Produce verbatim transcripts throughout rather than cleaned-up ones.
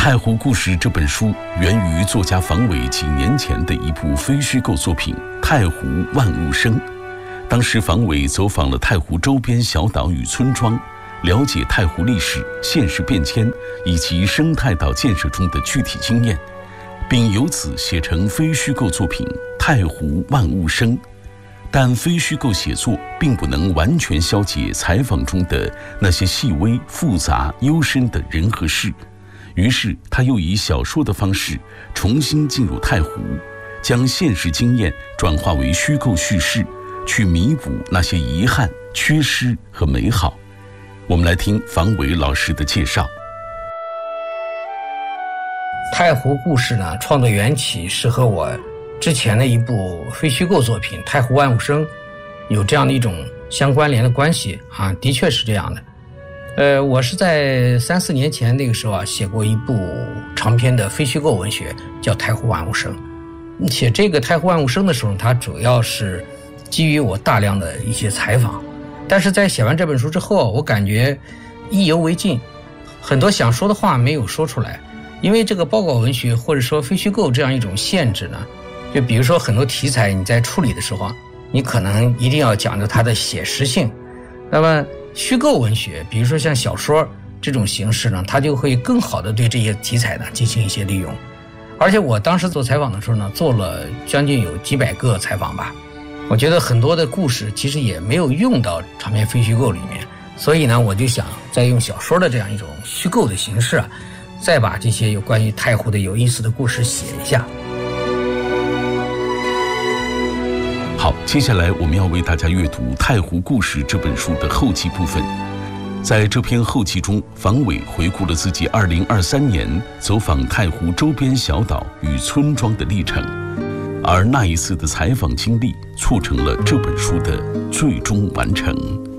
太湖故事这本书源于作家房伟几年前的一部非虚构作品《太湖万物生》。当时房伟走访了太湖周边小岛与村庄，了解太湖历史、现实变迁以及生态岛建设中的具体经验，并由此写成非虚构作品《太湖万物生》。但非虚构写作并不能完全消解采访中的那些细微、复杂、幽深的人和事，于是他又以小说的方式重新进入太湖，将现实经验转化为虚构叙事，去弥补那些遗憾、缺失和美好。我们来听房伟老师的介绍。 太湖故事呢，创作缘起是和我之前的一部非虚构作品《太湖万物生》有这样的一种相关联的关系啊，的确是这样的。呃，我是在三四年前那个时候啊，写过一部长篇的非虚构文学，叫《太湖万物生》。写这个《太湖万物生》的时候，它主要是基于我大量的一些采访，但是在写完这本书之后，我感觉意犹未尽，很多想说的话没有说出来，因为这个报告文学或者说非虚构这样一种限制呢。就比如说很多题材你在处理的时候，你可能一定要讲究它的写实性。那么虚构文学，比如说像小说这种形式呢，它就会更好的对这些题材呢进行一些利用。而且我当时做采访的时候呢，做了将近有几百个采访吧，我觉得很多的故事其实也没有用到长篇非虚构里面，所以呢，我就想再用小说的这样一种虚构的形式啊，再把这些有关于太湖的有意思的故事写一下。 好，接下来我们要为大家阅读《太湖故事》这本书的后记部分。在这篇后记中，房伟回顾了自己二零二三年走访太湖周边小岛与村庄的历程，而那一次的采访经历促成了这本书的最终完成。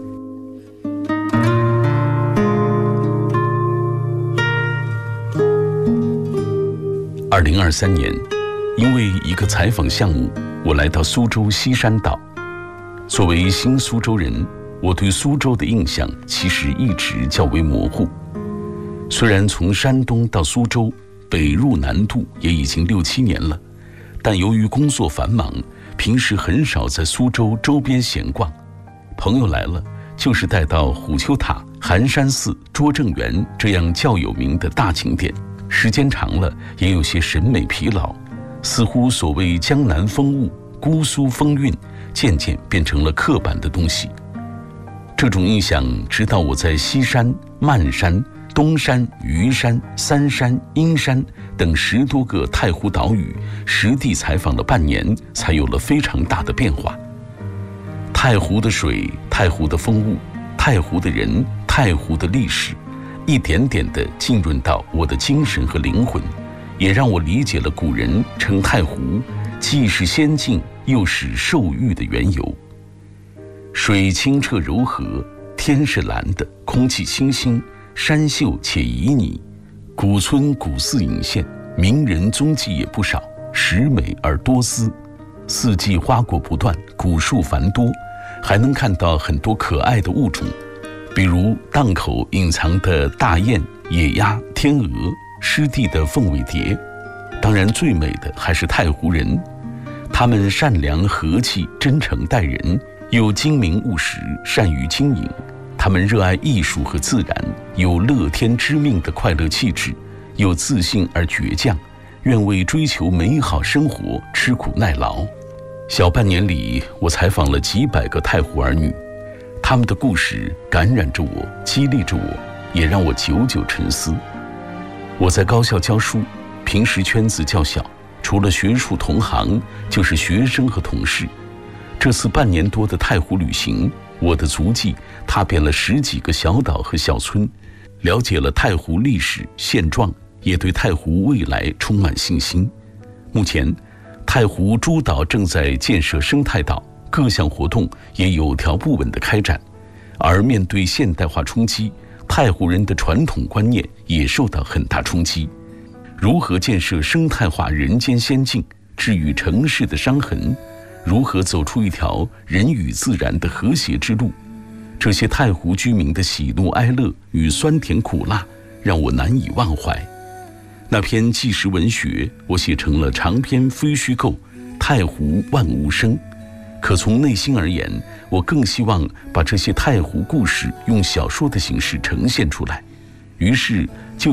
二零二三年，因为一个采访项目，我来到苏州西山岛。作为新苏州人，我对苏州的印象其实一直较为模糊。虽然从山东到苏州，北入南渡也已经六七年了，但由于工作繁忙，平时很少在苏州周边闲逛。朋友来了，就是带到虎丘塔、寒山寺、拙政园这样较有名的大景点，时间长了也有些审美疲劳，似乎所谓江南风物、姑苏风韵渐渐变成了刻板的东西。这种印象直到我在西山、漫山、东山、鱼山、三山、阴山等十多个太湖岛屿实地采访了半年，才有了非常大的变化。太湖的水、太湖的风物、太湖的人、太湖的历史，一点点地浸润到我的精神和灵魂，也让我理解了古人称太湖既是仙境又是受欲的缘由。水清澈柔和，天是蓝的，空气清新，山秀且旖旎，古村古寺隐现，名人踪迹也不少，实美而多姿。四季花果不断，古树繁多，还能看到很多可爱的物种，比如档口隐藏的大雁、野鸭、天鹅，湿地的凤尾蝶。当然最美的还是太湖人，他们善良和气，真诚待人，又精明务实，善于经营。他们热爱艺术和自然，有乐天知命的快乐气质，又自信而倔强，愿为追求美好生活吃苦耐劳。小半年里，我采访了几百个太湖儿女，他们的故事感染着我，激励着我，也让我久久沉思。我在高校教书，平时圈子较小，除了学术同行，就是学生和同事。这次半年多的太湖旅行，我的足迹踏遍了十几个小岛和小村，了解了太湖历史现状，也对太湖未来充满信心。目前，太湖诸岛正在建设生态岛，各项活动也有条不紊地开展。而面对现代化冲击，太湖人的传统观念也受到很大冲击。如何建设生态化人间仙境，治愈城市的伤痕？如何走出一条人与自然的和谐之路？这些太湖居民的喜怒哀乐与酸甜苦辣，让我难以忘怀。 那篇纪实文学，我写成了长篇非虚构《太湖万物生》。可从内心而言，我更希望把这些太湖故事用小说的形式呈现出来，于是就